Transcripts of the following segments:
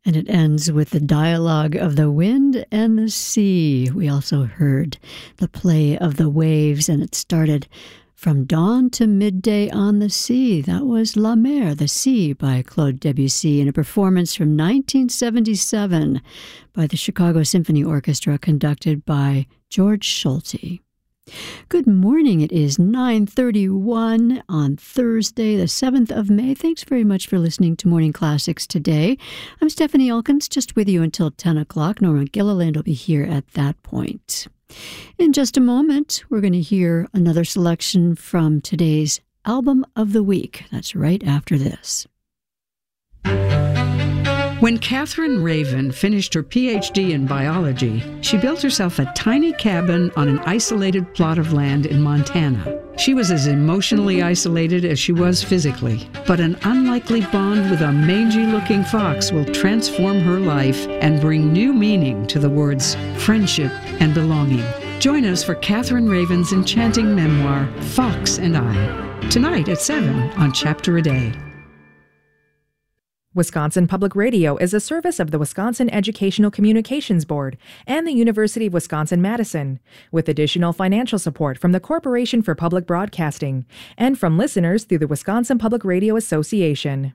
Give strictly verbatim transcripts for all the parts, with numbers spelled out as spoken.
And it ends with the dialogue of the wind and the sea. We also heard the play of the waves, and it started from dawn to midday on the sea. That was La Mer, the Sea, by Claude Debussy, in a performance from nineteen seventy-seven by the Chicago Symphony Orchestra, conducted by George Solti. Good morning. It is nine thirty-one on Thursday, the seventh of May. Thanks very much for listening to Morning Classics today. I'm Stephanie Elkins, just with you until ten o'clock. Norma Gilliland will be here at that point. In just a moment, we're going to hear another selection from today's Album of the Week. That's right after this. When Catherine Raven finished her P H D in biology, she built herself a tiny cabin on an isolated plot of land in Montana. She was as emotionally isolated as she was physically, but an unlikely bond with a mangy-looking fox will transform her life and bring new meaning to the words friendship and belonging. Join us for Catherine Raven's enchanting memoir, Fox and I, tonight at seven on Chapter a Day. Wisconsin Public Radio is a service of the Wisconsin Educational Communications Board and the University of Wisconsin-Madison, with additional financial support from the Corporation for Public Broadcasting and from listeners through the Wisconsin Public Radio Association.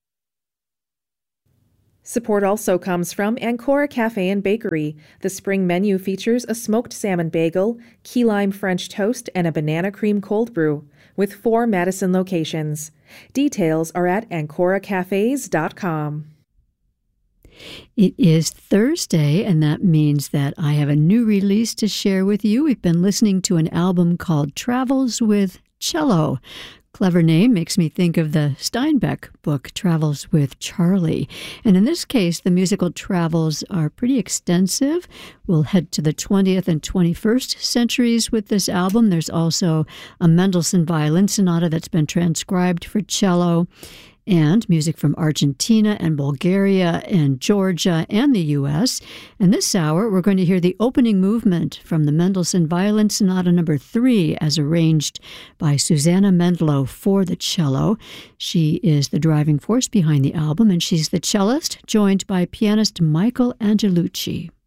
Support also comes from Ancora Cafe and Bakery. The spring menu features a smoked salmon bagel, key lime French toast, and a banana cream cold brew, with four Madison locations. Details are at ancora cafes dot com. It is Thursday, and that means that I have a new release to share with you. We've been listening to an album called Travels with Cello. Clever name, makes me think of the Steinbeck book, Travels with Charlie. And in this case, the musical travels are pretty extensive. We'll head to the twentieth and twenty-first centuries with this album. There's also a Mendelssohn violin sonata that's been transcribed for cello, and music from Argentina and Bulgaria and Georgia and the U S. And this hour, we're going to hear the opening movement from the Mendelssohn Violin Sonata number three, as arranged by Susanna Mendlow for the cello. She is the driving force behind the album, and she's the cellist, joined by pianist Michael Angelucci.